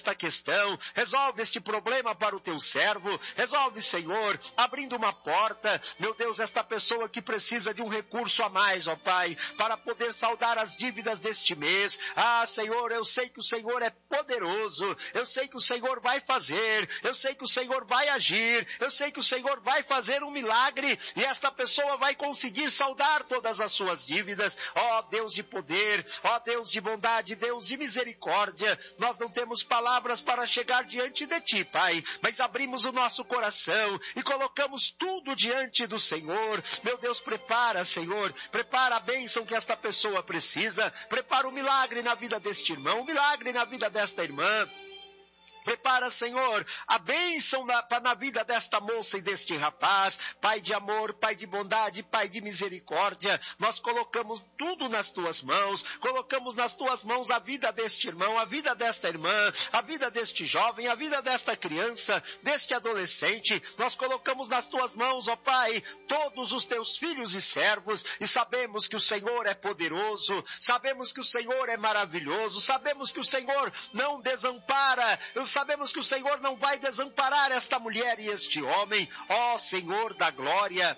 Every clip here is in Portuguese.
esta questão, resolve este problema para o teu servo, resolve, Senhor, abrindo uma porta, meu Deus, esta pessoa que precisa de um recurso a mais, ó Pai, para poder saldar as dívidas deste mês. Senhor, eu sei que o Senhor é poderoso, eu sei que o Senhor vai fazer, eu sei que o Senhor vai agir, eu sei que o Senhor vai fazer um milagre, e esta pessoa vai conseguir saldar todas as suas dívidas. Ó Deus de poder, ó Deus de bondade, Deus de misericórdia, nós não temos palavras para chegar diante de Ti, Pai, mas abrimos o nosso coração e colocamos tudo diante do Senhor. Meu Deus, prepara, Senhor, prepara a bênção que esta pessoa precisa, prepara o milagre na vida deste irmão, o milagre na vida desta irmã. Prepara, Senhor, a bênção na vida desta moça e deste rapaz. Pai de amor, Pai de bondade, Pai de misericórdia, nós colocamos tudo nas Tuas mãos, colocamos nas Tuas mãos a vida deste irmão, a vida desta irmã, a vida deste jovem, a vida desta criança, deste adolescente. Nós colocamos nas Tuas mãos, ó Pai, todos os Teus filhos e servos, e sabemos que o Senhor é poderoso, sabemos que o Senhor é maravilhoso, sabemos que o Senhor não desampara, sabemos que o Senhor não vai desamparar esta mulher e este homem. Ó Senhor da glória,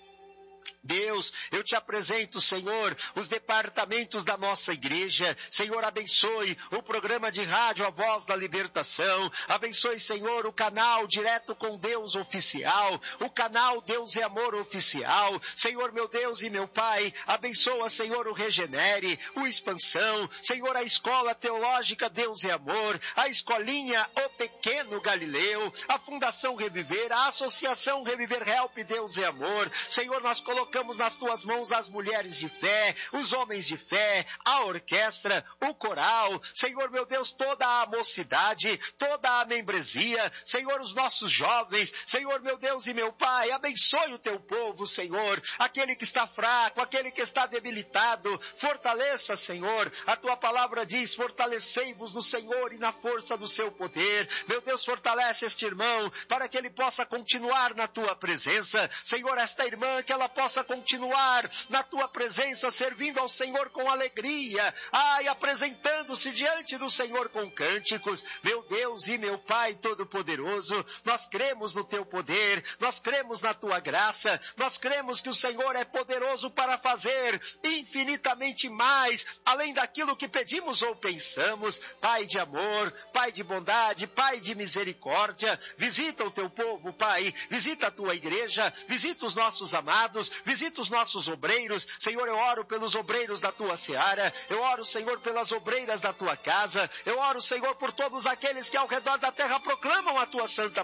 Deus, eu te apresento, Senhor, os departamentos da nossa igreja. Senhor, abençoe o programa de rádio A Voz da Libertação. Abençoe, Senhor, o canal Direto com Deus oficial, o canal Deus é Amor oficial. Senhor, meu Deus e meu Pai, abençoa, Senhor, o Regenere, o Expansão. Senhor, a Escola Teológica Deus é Amor, a Escolinha O Pequeno Galileu, a Fundação Reviver, a Associação Reviver Help Deus é Amor. Senhor, nós colocamos nas Tuas mãos as mulheres de fé, os homens de fé, a orquestra, o coral, Senhor meu Deus, toda a mocidade, toda a membresia, Senhor, os nossos jovens, Senhor meu Deus e meu Pai, abençoe o Teu povo, Senhor, aquele que está fraco, aquele que está debilitado, fortaleça, Senhor, a Tua palavra diz, fortalecei-vos no Senhor e na força do seu poder. Meu Deus, fortalece este irmão, para que ele possa continuar na Tua presença, Senhor, esta irmã, que ela possa continuar na Tua presença, servindo ao Senhor com alegria, apresentando-se diante do Senhor com cânticos. Meu Deus e meu Pai Todo-Poderoso, nós cremos no Teu poder, nós cremos na Tua graça, nós cremos que o Senhor é poderoso para fazer infinitamente mais, além daquilo que pedimos ou pensamos. Pai de amor, Pai de bondade, Pai de misericórdia, visita o Teu povo, Pai, visita a Tua igreja, visita os nossos amados, visita os nossos obreiros. Senhor, eu oro pelos obreiros da Tua seara, eu oro, Senhor, pelas obreiras da Tua casa, eu oro, Senhor, por todos aqueles que ao redor da terra proclamam a Tua santa